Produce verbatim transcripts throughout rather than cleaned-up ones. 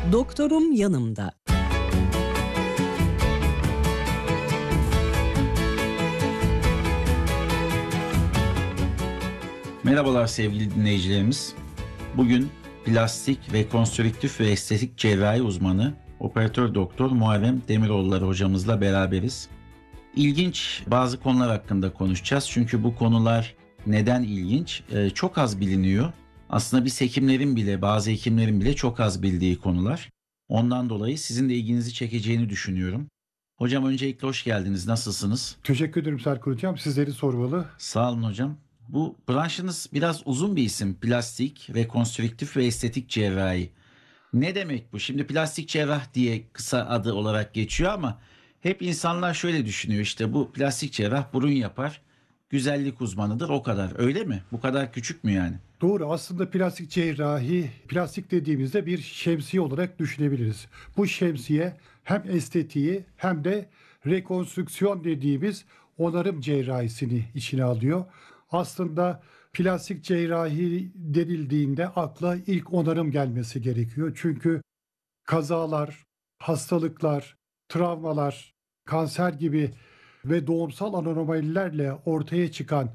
Doktorum yanımda. Merhabalar sevgili dinleyicilerimiz. Bugün plastik, rekonstrüktif ve estetik cerrahi uzmanı operatör doktor Muharrem Demiroğulları hocamızla beraberiz. İlginç bazı konular hakkında konuşacağız. Çünkü bu konular neden ilginç? Ee, çok az biliniyor. Aslında biz hekimlerin bile, bazı hekimlerin bile çok az bildiği konular. Ondan dolayı sizin de ilginizi çekeceğini düşünüyorum. Hocam öncelikle hoş geldiniz. Nasılsınız? Teşekkür ederim Serkan Hocam. Sizleri sormalı. Sağ olun hocam. Bu branşınız biraz uzun bir isim. Plastik, rekonstrüktif ve estetik cerrahi. Ne demek bu? Şimdi plastik cerrah diye kısa adı olarak geçiyor ama hep insanlar şöyle düşünüyor. İşte bu plastik cerrah burun yapar, güzellik uzmanıdır o kadar. Öyle mi? Bu kadar küçük mü yani? Doğru. Aslında plastik cerrahi, plastik dediğimizde bir şemsiye olarak düşünebiliriz. Bu şemsiye hem estetiği hem de rekonstrüksiyon dediğimiz onarım cerrahisini içine alıyor. Aslında plastik cerrahi denildiğinde akla ilk onarım gelmesi gerekiyor. Çünkü kazalar, hastalıklar, travmalar, kanser gibi ve doğumsal anomalilerle ortaya çıkan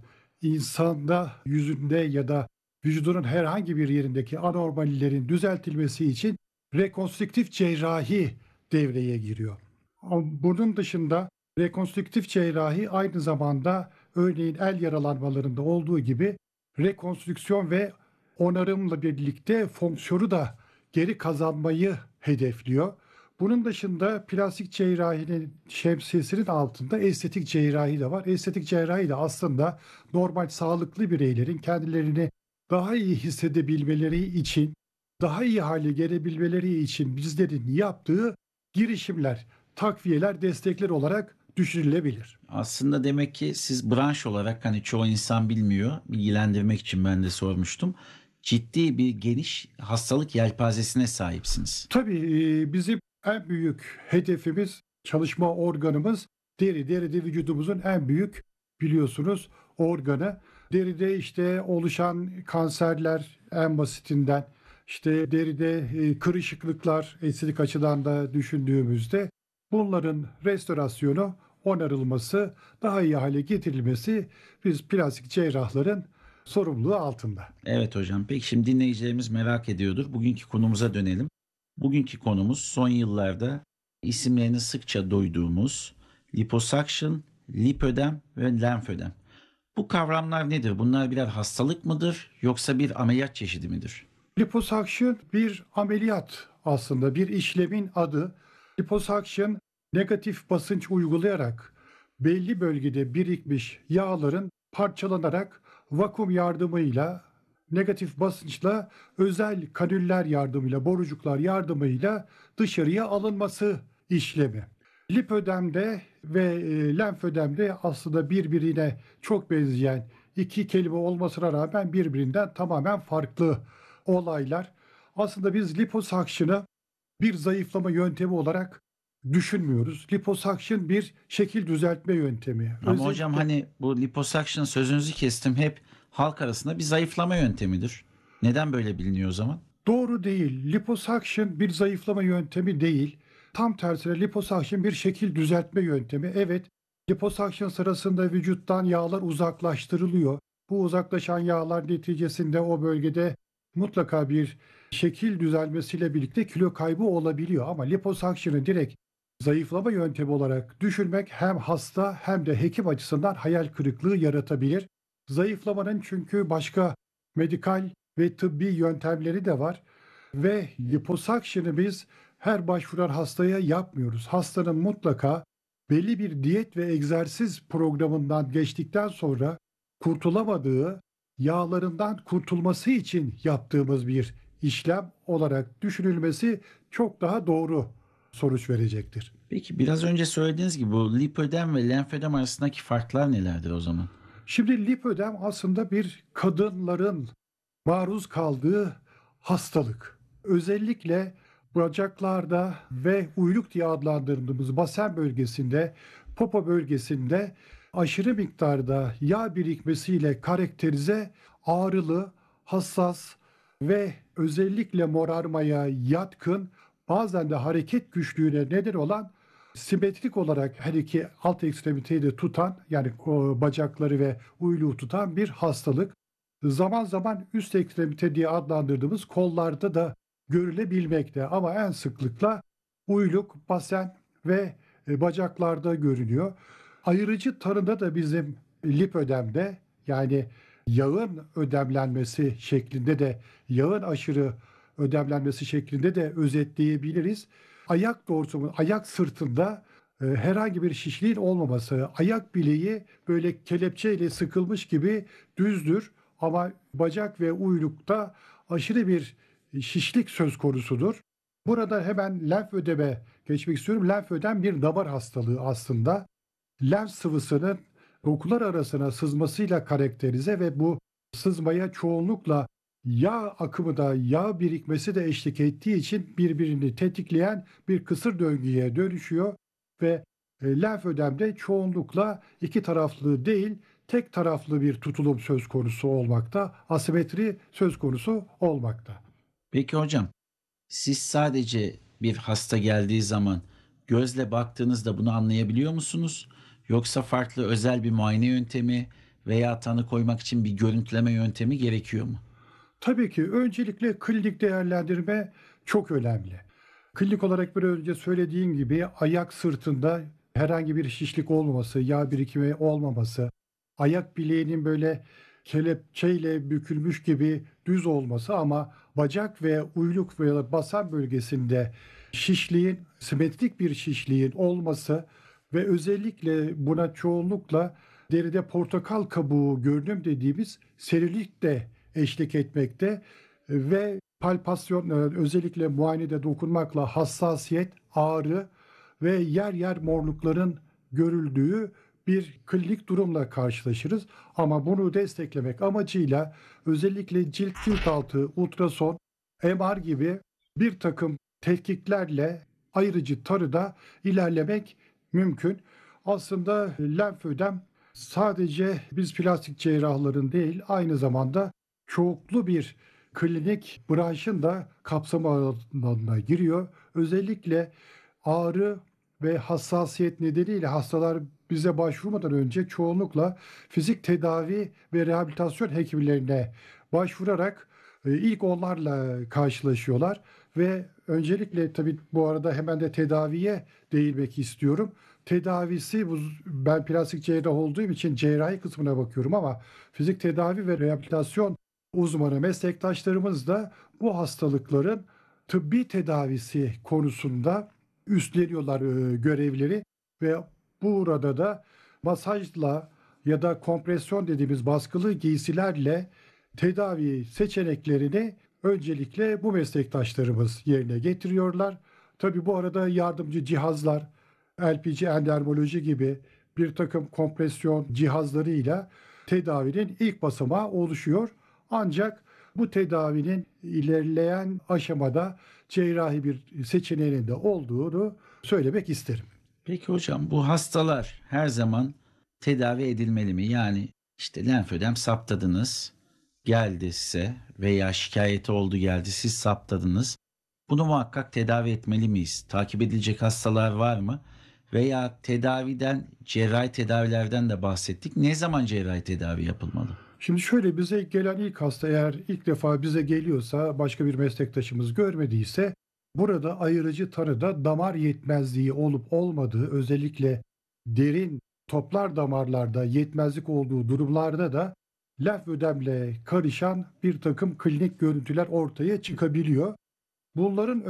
insanda yüzünde ya da vücudunun herhangi bir yerindeki anomalilerin düzeltilmesi için rekonstrüktif cerrahi devreye giriyor. Ama bunun dışında rekonstrüktif cerrahi aynı zamanda örneğin el yaralanmalarında olduğu gibi rekonstrüksiyon ve onarımla birlikte fonksiyonu da geri kazanmayı hedefliyor. Bunun dışında plastik cerrahinin şemsiyesinin altında estetik cerrahi de var. Estetik cerrahi de aslında normal sağlıklı bireylerin kendilerini daha iyi hissedebilmeleri için, daha iyi hale gelebilmeleri için bizlerin yaptığı girişimler, takviyeler, destekler olarak düşünülebilir. Aslında demek ki siz branş olarak hani çoğu insan bilmiyor. Bilgilendirmek için ben de sormuştum. Ciddi bir geniş hastalık yelpazesine sahipsiniz. Tabii bizim en büyük hedefimiz, çalışma organımız deri. Deri de vücudumuzun en büyük biliyorsunuz organı. Deride işte oluşan kanserler en basitinden, işte deride e, kırışıklıklar estetik açıdan da düşündüğümüzde bunların restorasyonu, onarılması, daha iyi hale getirilmesi biz plastik cerrahların sorumluluğu altında. Evet hocam. Peki şimdi dinleyicilerimiz merak ediyordur. Bugünkü konumuza dönelim. Bugünkü konumuz son yıllarda isimlerini sıkça duyduğumuz liposuction, lipödem ve lenfödem. Bu kavramlar nedir? Bunlar birer hastalık mıdır yoksa bir ameliyat çeşidi midir? Liposuction bir ameliyat aslında, bir işlemin adı. Liposuction negatif basınç uygulayarak belli bölgede birikmiş yağların parçalanarak vakum yardımıyla, negatif basınçla, özel kanüller yardımıyla, borucuklar yardımıyla dışarıya alınması işlemi. Lipödemde ve e, lenfödemde aslında birbirine çok benzeyen iki kelime olmasına rağmen birbirinden tamamen farklı olaylar. Aslında biz liposuction'ı bir zayıflama yöntemi olarak düşünmüyoruz. Liposuction bir şekil düzeltme yöntemi. Ama Özellikle hocam hani bu liposuction sözünüzü kestim hep halk arasında bir zayıflama yöntemidir. Neden böyle biliniyor o zaman? doğru değil. Liposuction bir zayıflama yöntemi değil. Tam tersine liposuction bir şekil düzeltme yöntemi. Evet, liposuction sırasında vücuttan yağlar uzaklaştırılıyor. Bu uzaklaşan yağlar neticesinde o bölgede mutlaka bir şekil düzelmesiyle birlikte kilo kaybı olabiliyor. Ama liposuction'ı direkt zayıflama yöntemi olarak düşünmek hem hasta hem de hekim açısından hayal kırıklığı yaratabilir. Zayıflamanın çünkü başka medikal ve tıbbi yöntemleri de var ve liposuction'ı biz her başvuran hastaya yapmıyoruz. Hastanın mutlaka belli bir diyet ve egzersiz programından geçtikten sonra kurtulamadığı yağlarından kurtulması için yaptığımız bir işlem olarak düşünülmesi çok daha doğru sonuç verecektir. Peki biraz önce söylediğiniz gibi bu lipödem ve lenfödem arasındaki farklar nelerdir o zaman? Şimdi lipödem aslında bir kadınların maruz kaldığı hastalık. Özellikle bacaklarda ve uyluk diye adlandırdığımız basen bölgesinde, popo bölgesinde aşırı miktarda yağ birikmesiyle karakterize ağrılı, hassas ve özellikle morarmaya yatkın bazen de hareket güçlüğüne neden olan simetrik olarak her iki alt ekstremiteyi de tutan yani o bacakları ve uyluğu tutan bir hastalık. Zaman zaman üst ekstremite diye adlandırdığımız kollarda da görülebilmekte ama en sıklıkla uyluk, basen ve e, bacaklarda görünüyor. Ayırıcı tanıda da bizim lipödemde yani yağın ödemlenmesi şeklinde de yağın aşırı ödemlenmesi şeklinde de özetleyebiliriz. Ayak dorsumun, ayak sırtında e, herhangi bir şişliğin olmaması, ayak bileği böyle kelepçeyle sıkılmış gibi düzdür ama bacak ve uylukta aşırı bir şişlik söz konusudur. Burada hemen lenf ödeme geçmek istiyorum. Lenf ödem bir damar hastalığı aslında. Lenf sıvısının dokular arasına sızmasıyla karakterize ve bu sızmaya çoğunlukla yağ akımı da yağ birikmesi de eşlik ettiği için birbirini tetikleyen bir kısır döngüye dönüşüyor ve e, lenf ödemde çoğunlukla iki taraflı değil tek taraflı bir tutulum söz konusu olmakta, asimetri söz konusu olmakta. Peki hocam, siz sadece bir hasta geldiği zaman gözle baktığınızda bunu anlayabiliyor musunuz? Yoksa farklı özel bir muayene yöntemi veya tanı koymak için bir görüntüleme yöntemi gerekiyor mu? Tabii ki öncelikle klinik değerlendirme çok önemli. Klinik olarak bir önce söylediğim gibi ayak sırtında herhangi bir şişlik olmaması, yağ birikimi olmaması, ayak bileğinin böyle kelepçeyle bükülmüş gibi düz olması ama bacak ve uyluk veya basan bölgesinde şişliğin, simetrik bir şişliğin olması ve özellikle buna çoğunlukla deride portakal kabuğu görünüm dediğimiz serilik de eşlik etmekte ve palpasyon e, özellikle muayenede dokunmakla hassasiyet, ağrı ve yer yer morlukların görüldüğü bir klinik durumla karşılaşırız. Ama bunu desteklemek amacıyla özellikle cilt cilt altı, ultrason, M R gibi bir takım tetkiklerle ayrıcı tarıda ilerlemek mümkün. Aslında lenf ödem sadece biz plastik cerrahların değil aynı zamanda çoklu bir klinik branşın da kapsam alanına giriyor. Özellikle ağrı ve hassasiyet nedeniyle hastalar bize başvurmadan önce çoğunlukla fizik tedavi ve rehabilitasyon hekimlerine başvurarak e, ilk onlarla karşılaşıyorlar ve öncelikle tabii bu arada hemen de tedaviye değinmek istiyorum. Tedavisi bu, ben plastik cerrah olduğum için cerrahi kısmına bakıyorum ama fizik tedavi ve rehabilitasyon uzmanı meslektaşlarımız da bu hastalıkların tıbbi tedavisi konusunda üstleniyorlar e, görevleri ve burada da masajla ya da kompresyon dediğimiz baskılı giysilerle tedavi seçeneklerini öncelikle bu meslektaşlarımız yerine getiriyorlar. Tabii bu arada yardımcı cihazlar, L P G endermoloji gibi bir takım kompresyon cihazlarıyla tedavinin ilk basamağı oluşuyor. Ancak bu tedavinin ilerleyen aşamada cerrahi bir seçeneğinin de olduğunu söylemek isterim. Peki hocam, bu hastalar her zaman tedavi edilmeli mi? Yani işte lenfödem saptadınız, geldi size veya şikayeti oldu geldi siz saptadınız. Bunu muhakkak tedavi etmeli miyiz? Takip edilecek hastalar var mı? Veya tedaviden, cerrahi tedavilerden de bahsettik. Ne zaman cerrahi tedavi yapılmalı? Şimdi şöyle bize gelen ilk hasta eğer ilk defa bize geliyorsa başka bir meslektaşımız görmediyse burada ayırıcı tanıda damar yetmezliği olup olmadığı özellikle derin toplar damarlarda yetmezlik olduğu durumlarda da lenf ödemle karışan bir takım klinik görüntüler ortaya çıkabiliyor. Bunların